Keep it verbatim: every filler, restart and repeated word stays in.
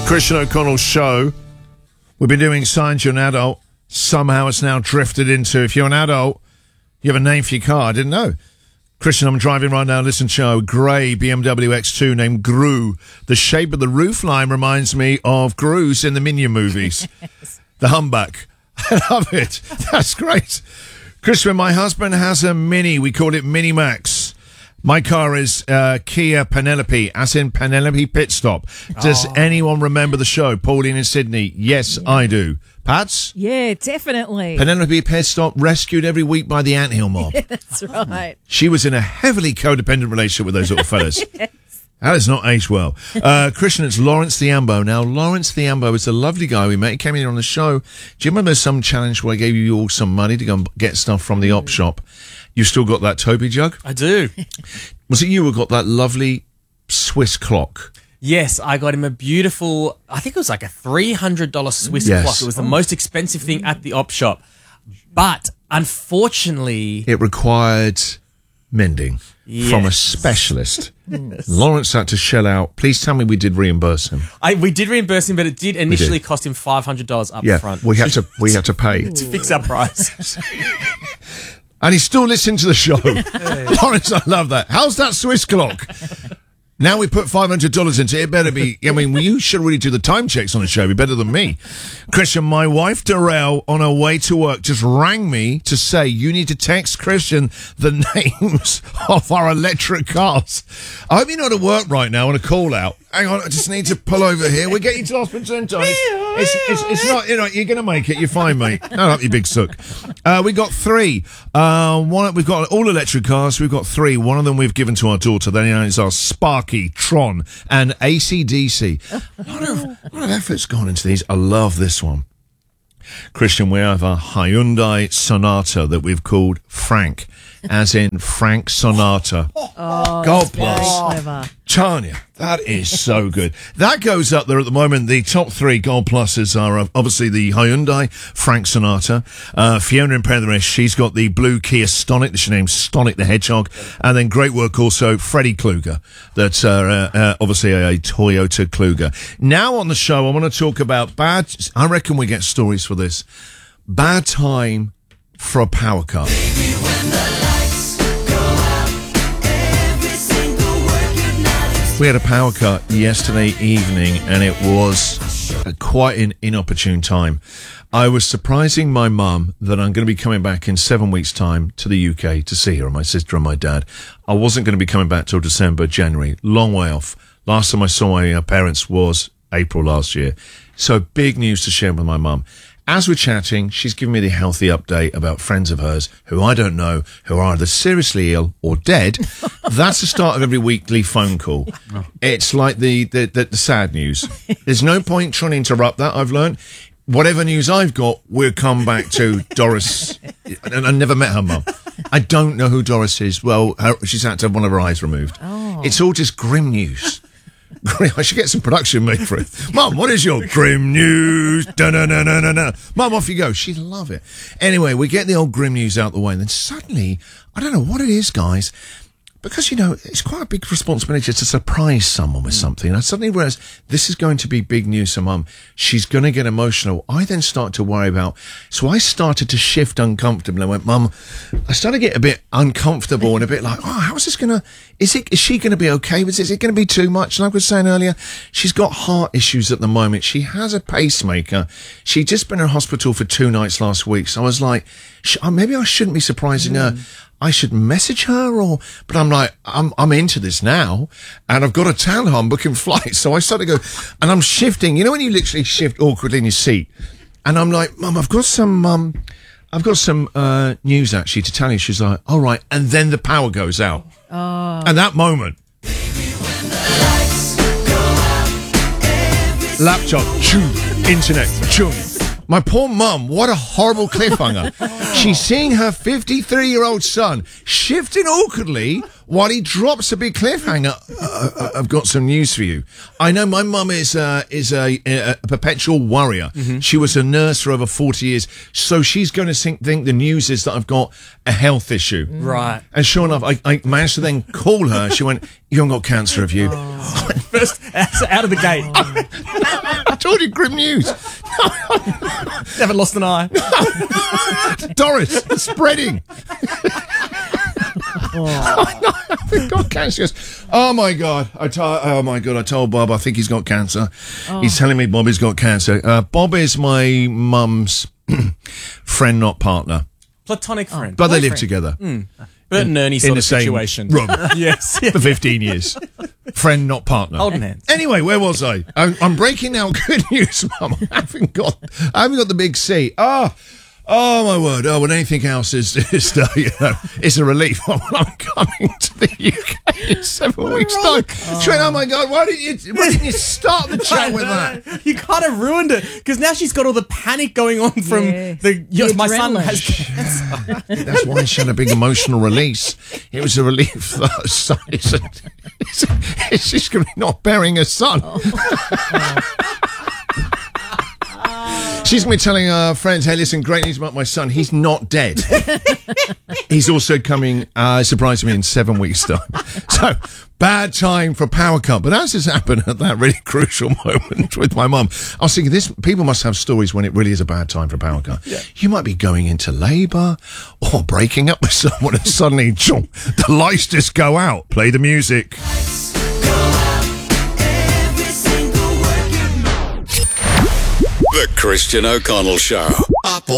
Christian O'Connell's show. We've been doing Signs You're an Adult. Somehow it's now drifted into, if you're an adult, you have a name for your car. I didn't know. Christian, I'm driving right now. Listen, show grey B M W X two named Gru. The shape of the roofline reminds me of Gru's in the Minion movies. Yes. The humpback. I love it. That's great. Christian, my husband has a Mini. We call it Mini Max. My car is uh, Kia Penelope, as in Penelope Pit Stop. Does oh. anyone remember the show, Pauline in Sydney? Yes, yeah. I do. Pats? Yeah, definitely. Penelope Pit Stop, rescued every week by the anthill mob. Yeah, that's right. She was in a heavily codependent relationship with those little fellas. Yes. That has not aged well. Uh, Christian, it's Lawrence Thiambo. Now, Lawrence Thiambo is a lovely guy we met. He came in on the show. Do you remember some challenge where I gave you all some money to go and get stuff from the op shop? You still got that Toby jug? I do. Was it you who got that lovely Swiss clock? Yes, I got him a beautiful, I think it was like a three hundred dollars Swiss yes. clock. It was the most expensive thing at the op shop. But unfortunately... it required mending yes. from a specialist. Yes. Lawrence had to shell out. Please tell me we did reimburse him. I, we did reimburse him, but it did initially did. cost him five hundred dollars up yeah, front. we had to, we had to pay. to fix our price. And he's still listening to the show. Lawrence, I love that. How's that Swiss clock? Now we put five hundred dollars into it. It better be, I mean, you should really do the time checks on the show. Be better than me. Christian, my wife, Darrell, on her way to work, just rang me to say, you need to text Christian the names of our electric cars. I hope you're not at work right now on a call out. Hang on, I just need to pull over here. We're getting to the hospital in time. It's, it's, it's not, you know, you're going to make it. You're fine, mate. No, up you big sook. Uh, we got three. Uh, one, we've got all electric cars. We've got three. One of them we've given to our daughter. Then is our Sparky, Tron, and A C D C. A lot of, a lot of effort's gone into these. I love this one. Christian, we have a Hyundai Sonata that we've called Frank, as in Frank Sonata. Oh, God bless. clever. Tanya, that is so good. That goes up there at the moment. The top three Gold Pluses are uh, obviously the Hyundai Frank Sonata. Uh, Fiona in Penrith, she's got the blue Kia Stonic, that she named Stonic the Hedgehog. And then great work also, Freddie Kluger. That's uh, uh, uh, obviously a, a Toyota Kluger. Now on the show, I want to talk about bad, I reckon we get stories for this. Bad time for a power cut. We had a power cut yesterday evening, and it was a, quite an inopportune time. I was surprising my mum that I'm going to be coming back in seven weeks' time to the U K to see her, and my sister and my dad. I wasn't going to be coming back till December, January. Long way off. Last time I saw my uh, parents was April last year. So big news to share with my mum. As we're chatting, she's giving me the healthy update about friends of hers who I don't know, who are either seriously ill or dead. That's the start of every weekly phone call. It's like the, the, the, the sad news. There's no point trying to interrupt that, I've learned. Whatever news I've got, we'll come back to Doris. And I never met her mum. I don't know who Doris is. Well, her, she's had to have one of her eyes removed. Oh. It's all just grim news. I should get some production made for it. Mum, what is your grim news? Da-na-na-na-na-na. Mum, off you go. She'd love it. Anyway, we get the old grim news out the way, and then suddenly, I don't know what it is, guys, because, you know, it's quite a big responsibility to surprise someone with something. And I suddenly realised this is going to be big news for Mum. She's going to get emotional. I then start to worry about... So I started to shift uncomfortably. I went, Mum, I started to get a bit uncomfortable and a bit like, oh, how's this going to... Is it? Is she going to be okay with this? Is it going to be too much? Like I was saying earlier, she's got heart issues at the moment. She has a pacemaker. She'd just been in hospital for two nights last week. So I was like, sh- maybe I shouldn't be surprising mm. her. I should message her, or, but I'm like, I'm, I'm into this now, and I've got to tell her I'm booking flights. So I started to go, and I'm shifting. You know when you literally shift awkwardly in your seat, and I'm like, Mum, I've got some, um, I've got some uh, news actually to tell you. She's like, all right, and then the power goes out, oh. and that moment, laptop, choo, internet, choo. My poor mum, what a horrible cliffhanger. She's seeing her fifty-three-year-old son shifting awkwardly while he drops a big cliffhanger. Uh, I've got some news for you. I know my mum is, uh, is a, a, a perpetual worrier. Mm-hmm. She was a nurse for over forty years, so she's going to think, think the news is that I've got a health issue. Right. And sure enough, I, I managed to then call her. She went, you haven't got cancer, have you? Oh. First, out of the gate. told you, grim news. Never lost an eye. Doris, it's spreading. Oh. I've got cancer. Yes. Oh my god! I told. Oh my god! I told Bob I think he's got cancer. Oh. He's telling me Bob has got cancer. Uh, Bob is my mum's friend, not partner. Platonic friend, but they live together. Mm. Bert and Ernie sort in the of situation. Same room. Yes, for fifteen years. Friend, not partner. Holding hands. Anyway, where was I? I'm, I'm breaking out good news, Mum. I haven't got. I haven't got the big C. Ah. Oh. Oh my word! Oh, when anything else is, is uh, you know, it's a relief when I'm coming to the U K in seven We're weeks' time. Oh. Trent, oh my god! Why didn't you? Why didn't you start the chat with that? You kind of ruined it because now she's got all the panic going on from yeah. the. Yes, the my son has cancer. That's why she had a big emotional release. It was a relief that her son is. It's, it's just going to be not bearing a son. Oh. Oh. She's going to be telling her friends, hey, listen, great news about my son. He's not dead. He's also coming, uh, surprising me in seven weeks' time. So, bad time for power cut. But as has happened at that really crucial moment with my mum, I was thinking, this people must have stories when it really is a bad time for power cut. Yeah. You might be going into labour or breaking up with someone and suddenly, chomp, the lights just go out. Play the music. The Christian O'Connell Show. Up